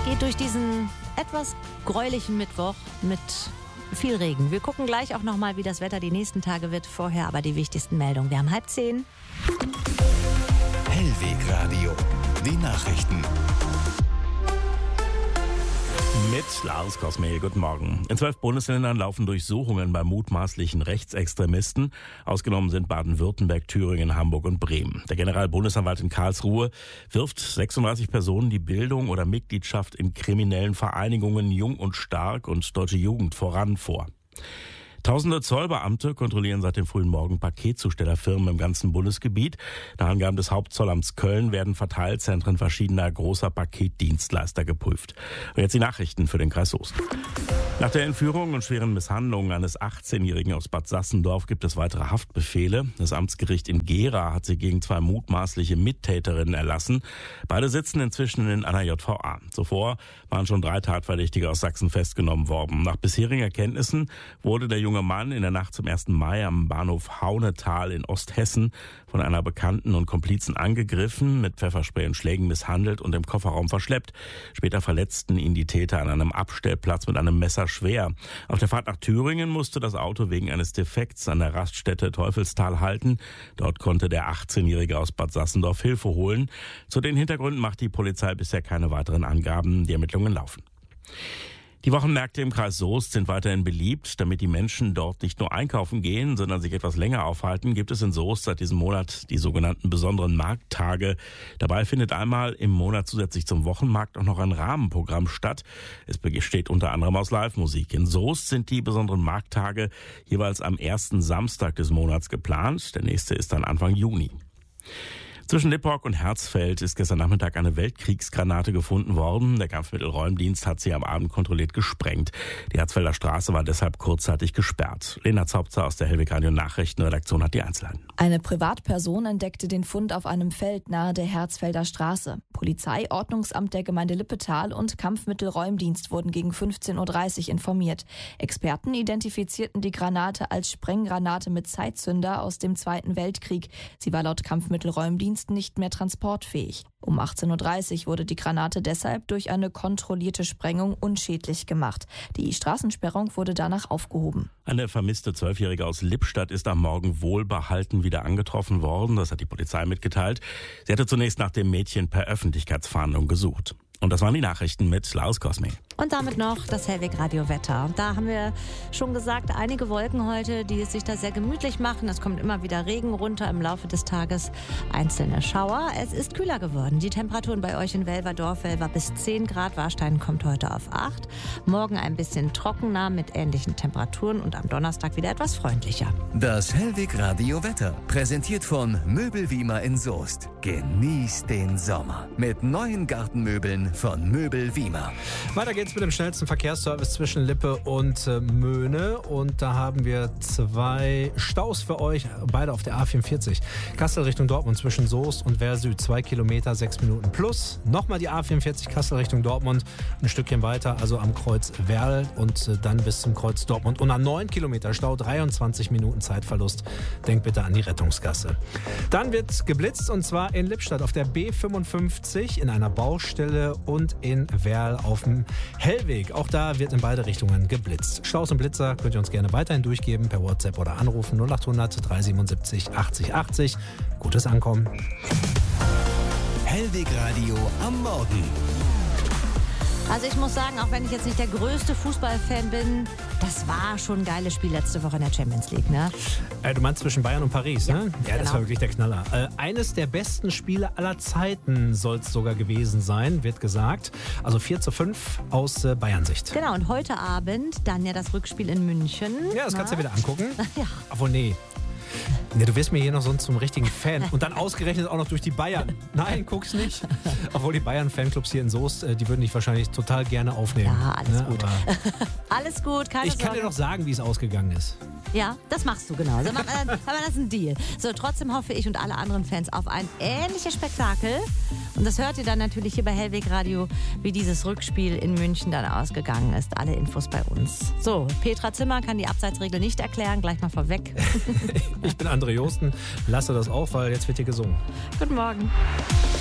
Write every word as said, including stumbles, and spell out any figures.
geht durch diesen etwas gräulichen Mittwoch mit viel Regen. Wir gucken gleich auch nochmal, wie das Wetter die nächsten Tage wird. Vorher aber die wichtigsten Meldungen. Wir haben halb zehn. Hellweg Radio. Die Nachrichten. Mit Lars Kosmehl, guten Morgen. In zwölf Bundesländern laufen Durchsuchungen bei mutmaßlichen Rechtsextremisten. Ausgenommen sind Baden-Württemberg, Thüringen, Hamburg und Bremen. Der Generalbundesanwalt in Karlsruhe wirft sechsunddreißig Personen die Bildung oder Mitgliedschaft in kriminellen Vereinigungen Jung und Stark und Deutsche Jugend voran vor. Tausende Zollbeamte kontrollieren seit dem frühen Morgen Paketzustellerfirmen im ganzen Bundesgebiet. Nach Angaben des Hauptzollamts Köln werden Verteilzentren verschiedener großer Paketdienstleister geprüft. Und jetzt die Nachrichten für den Kreis Soest. Nach der Entführung und schweren Misshandlungen eines achtzehnjährigen aus Bad Sassendorf gibt es weitere Haftbefehle. Das Amtsgericht in Gera hat sie gegen zwei mutmaßliche Mittäterinnen erlassen. Beide sitzen inzwischen in einer J V A. Zuvor waren schon drei Tatverdächtige aus Sachsen festgenommen worden. Nach bisherigen Erkenntnissen wurde der junge Mann in der Nacht zum ersten Mai am Bahnhof Haunetal in Osthessen von einer Bekannten und Komplizen angegriffen, mit Pfefferspray und Schlägen misshandelt und im Kofferraum verschleppt. Später verletzten ihn die Täter an einem Abstellplatz mit einem Messer schwer. Auf der Fahrt nach Thüringen musste das Auto wegen eines Defekts an der Raststätte Teufelstal halten. Dort konnte der achtzehnjährige aus Bad Sassendorf Hilfe holen. Zu den Hintergründen macht die Polizei bisher keine weiteren Angaben. Die Ermittlungen laufen. Die Wochenmärkte im Kreis Soest sind weiterhin beliebt. Damit die Menschen dort nicht nur einkaufen gehen, sondern sich etwas länger aufhalten, gibt es in Soest seit diesem Monat die sogenannten besonderen Markttage. Dabei findet einmal im Monat zusätzlich zum Wochenmarkt auch noch ein Rahmenprogramm statt. Es besteht unter anderem aus Live-Musik. In Soest sind die besonderen Markttage jeweils am ersten Samstag des Monats geplant. Der nächste ist dann Anfang Juni. Zwischen Lippok und Herzfeld ist gestern Nachmittag eine Weltkriegsgranate gefunden worden. Der Kampfmittelräumdienst hat sie am Abend kontrolliert gesprengt. Die Herzfelder Straße war deshalb kurzzeitig gesperrt. Lena Zaubzer aus der Hellweg Radio Nachrichtenredaktion hat die Einzelheiten. Eine Privatperson entdeckte den Fund auf einem Feld nahe der Herzfelder Straße. Polizei, Ordnungsamt der Gemeinde Lippetal und Kampfmittelräumdienst wurden gegen fünfzehn Uhr dreißig informiert. Experten identifizierten die Granate als Sprenggranate mit Zeitzünder aus dem Zweiten Weltkrieg. Sie war laut Kampfmittelräumdienst nicht mehr transportfähig. Um achtzehn Uhr dreißig wurde die Granate deshalb durch eine kontrollierte Sprengung unschädlich gemacht. Die Straßensperrung wurde danach aufgehoben. Eine vermisste Zwölfjährige aus Lippstadt ist am Morgen wohlbehalten wieder angetroffen worden. Das hat die Polizei mitgeteilt. Sie hatte zunächst nach dem Mädchen per Öffentlichkeitsfahndung gesucht. Und das waren die Nachrichten mit Lars Kosmehl. Und damit noch das Hellweg Radio Wetter. Da haben wir schon gesagt, einige Wolken heute, die sich da sehr gemütlich machen. Es kommt immer wieder Regen runter im Laufe des Tages, einzelne Schauer. Es ist kühler geworden. Die Temperaturen bei euch in Welverdorf, Welver bis zehn Grad. Warstein kommt heute auf acht. Morgen ein bisschen trockener mit ähnlichen Temperaturen und am Donnerstag wieder etwas freundlicher. Das Hellweg Radio Wetter, präsentiert von Möbelwiemer in Soest. Genießt den Sommer mit neuen Gartenmöbeln von Möbelwiemer. Weiter geht's mit dem schnellsten Verkehrsservice zwischen Lippe und äh, Möhne. Und da haben wir zwei Staus für euch, beide auf der A vierundvierzig. Kassel Richtung Dortmund zwischen Soest und Wehr Süd. Zwei Kilometer, sechs Minuten plus. Nochmal die A vierundvierzig Kassel Richtung Dortmund. Ein Stückchen weiter, also am Kreuz Werl und äh, dann bis zum Kreuz Dortmund. Und an neun Kilometer Stau, dreiundzwanzig Minuten Zeitverlust. Denkt bitte an die Rettungsgasse. Dann wird geblitzt und zwar in Lippstadt auf der B fünfundfünfzig in einer Baustelle und in Werl auf dem Hellweg. Auch da wird in beide Richtungen geblitzt. Staus und Blitzer könnt ihr uns gerne weiterhin durchgeben per WhatsApp oder anrufen null achthundert dreihundertsiebenundsiebzig achtzig achtzig. Gutes Ankommen. Hellweg Radio am Morgen. Also ich muss sagen, auch wenn ich jetzt nicht der größte Fußballfan bin, das war schon ein geiles Spiel letzte Woche in der Champions League, ne? Äh, du meinst zwischen Bayern und Paris, ja, ne? Ja, das genau. war wirklich der Knaller. Äh, eines der besten Spiele aller Zeiten soll es sogar gewesen sein, wird gesagt. Also vier zu fünf aus äh, Bayern-Sicht. Genau, und heute Abend dann ja das Rückspiel in München. Ja, das kannst du ja wieder angucken. Ja. Obwohl, nee. Nee, du wirst mir hier noch so zum richtigen Fan. Und dann ausgerechnet auch noch durch die Bayern. Nein, guck's nicht. Obwohl die Bayern-Fanclubs hier in Soest, die würden dich wahrscheinlich total gerne aufnehmen. Ja, alles ne? gut. Alles gut, keine Ich kann Sorge. dir noch sagen, wie es ausgegangen ist. Ja, das machst du genau. So, machen wir, haben wir das ein Deal. So, trotzdem hoffe ich und alle anderen Fans auf ein ähnliches Spektakel. Und das hört ihr dann natürlich hier bei Hellweg Radio, wie dieses Rückspiel in München dann ausgegangen ist. Alle Infos bei uns. So, Petra Zimmer kann die Abseitsregel nicht erklären, gleich mal vorweg. Ich bin André Josten, lasse das auch, weil jetzt wird hier gesungen. Guten Morgen.